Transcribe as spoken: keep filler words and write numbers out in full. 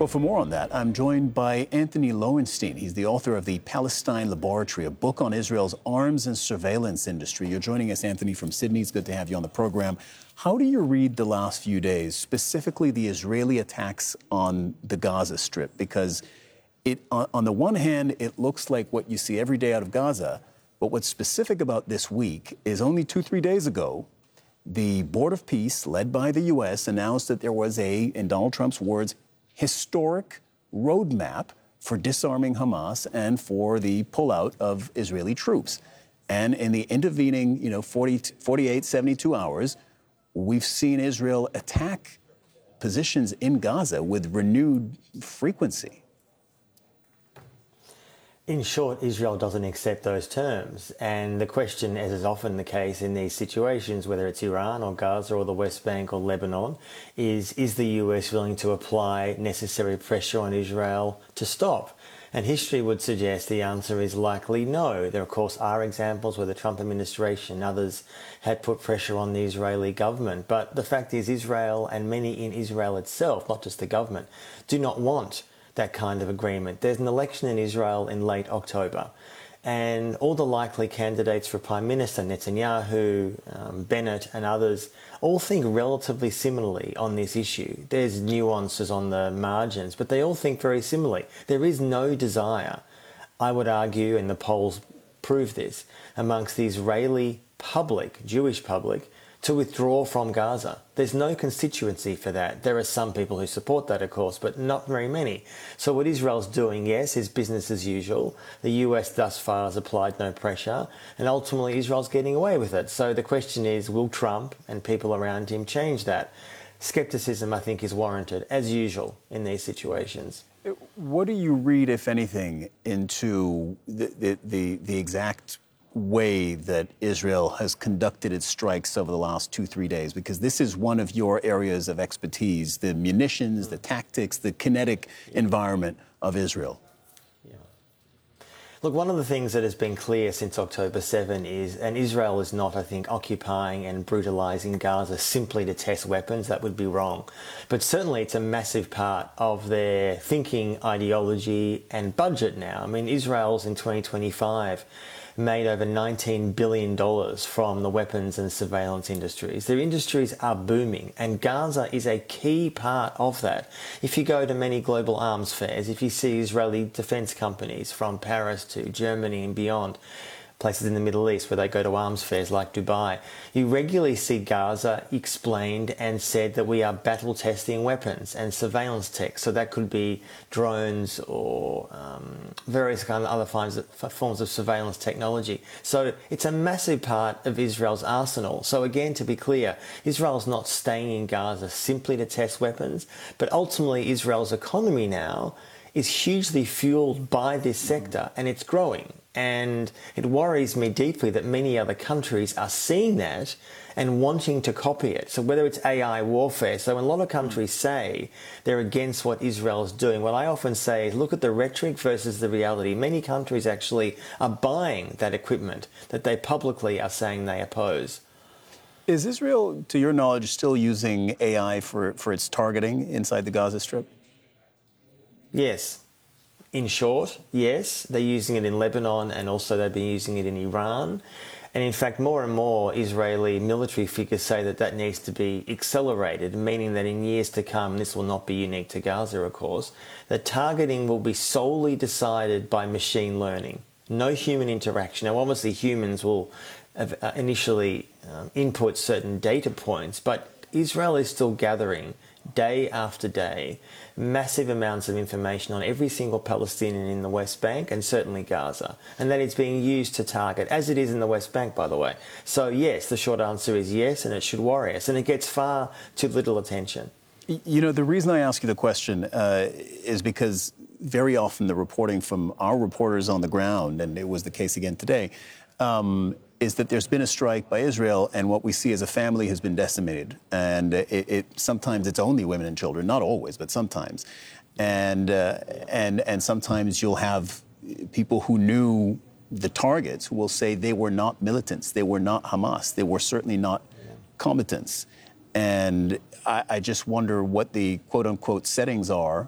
Well, for more on that, I'm joined by Anthony Lowenstein. He's the author of The Palestine Laboratory, a book on Israel's arms and surveillance industry. You're joining us, Anthony, from Sydney. It's good to have you on the program. How do you read the last few days, specifically the Israeli attacks on the Gaza Strip? Because it, on the one hand, it looks like what you see every day out of Gaza, but what's specific about this week is only two, three days ago, the Board of Peace, led by the U S, announced that there was a, in Donald Trump's words, historic roadmap for disarming Hamas and for the pullout of Israeli troops. And in the intervening, you know, forty, forty-eight, seventy-two hours, we've seen Israel attack positions in Gaza with renewed frequency. In short, Israel doesn't accept those terms. And the question, as is often the case in these situations, whether it's Iran or Gaza or the West Bank or Lebanon, is, is the U S willing to apply necessary pressure on Israel to stop? And history would suggest the answer is likely no. There, of course, are examples where the Trump administration and others had put pressure on the Israeli government. But the fact is Israel and many in Israel itself, not just the government, do not want that kind of agreement. There's an election in Israel in late October, and all the likely candidates for Prime Minister, Netanyahu, um, Bennett and others, all think relatively similarly on this issue. There's nuances on the margins, but they all think very similarly. There is no desire, I would argue, and the polls prove this, amongst the Israeli public, Jewish public, to withdraw from Gaza. There's no constituency for that. There are some people who support that, of course, but not very many. So what Israel's doing, yes, is business as usual. The U S thus far has applied no pressure, and ultimately Israel's getting away with it. So the question is, will Trump and people around him change that? Skepticism, I think, is warranted, as usual, in these situations. What do you read, if anything, into the, the, the, the exact way that Israel has conducted its strikes over the last two, three days? Because this is one of your areas of expertise, the munitions, the tactics, the kinetic environment of Israel. Yeah. Look, one of the things that has been clear since October seventh is, and Israel is not, I think, occupying and brutalising Gaza simply to test weapons. That would be wrong. But certainly it's a massive part of their thinking, ideology and budget now. I mean, Israel's in twenty twenty-five made over nineteen billion dollars from the weapons and surveillance industries. Their industries are booming, and Gaza is a key part of that. If you go to many global arms fairs, if you see Israeli defence companies from Paris to Germany and beyond, places in the Middle East where they go to arms fairs like Dubai, you regularly see Gaza explained and said that we are battle testing weapons and surveillance tech. So that could be drones or um, various kind of other forms of, forms of surveillance technology. So it's a massive part of Israel's arsenal. So again, to be clear, Israel's not staying in Gaza simply to test weapons, but ultimately Israel's economy now is hugely fueled by this sector, and it's growing. And it worries me deeply that many other countries are seeing that and wanting to copy it. So whether it's A I warfare, so when a lot of countries say they're against what Israel is doing, what I often say is look at the rhetoric versus the reality. Many countries actually are buying that equipment that they publicly are saying they oppose. Is Israel, to your knowledge, still using A I for, for its targeting inside the Gaza Strip? Yes. In short, yes, they're using it in Lebanon, and also they've been using it in Iran. And in fact, more and more Israeli military figures say that that needs to be accelerated, meaning that in years to come, this will not be unique to Gaza, of course, that targeting will be solely decided by machine learning. No human interaction. Now, obviously, humans will initially um, input certain data points, but Israel is still gathering day after day massive amounts of information on every single Palestinian in the West Bank and certainly Gaza, and that it's being used to target, as it is in the West Bank, by the way. So yes, the short answer is yes, and it should worry us, and it gets far too little attention. You know, the reason I ask you the question uh, is because very often the reporting from our reporters on the ground, and it was the case again today, um, is that there's been a strike by Israel, and what we see as a family has been decimated. And it, it sometimes it's only women and children, not always, but sometimes. And uh, and and sometimes you'll have people who knew the targets who will say they were not militants, they were not Hamas, they were certainly not combatants. And I, I just wonder what the quote-unquote settings are